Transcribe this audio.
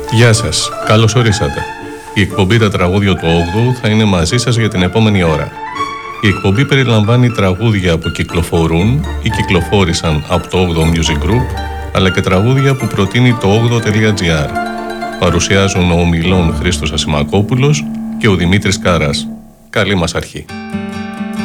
Γεια σας, καλώς ορίσατε. Η εκπομπή «Τα τραγούδια του 8ου» θα είναι μαζί σας για την επόμενη ώρα. Η εκπομπή περιλαμβάνει τραγούδια που κυκλοφορούν ή κυκλοφόρησαν από το 8ο Music Group, αλλά και τραγούδια που προτείνει το 8o.gr. Παρουσιάζουν ο ομιλών Χρήστος Ασημακόπουλος και ο Δημήτρης Κάρας. Καλή μας αρχή.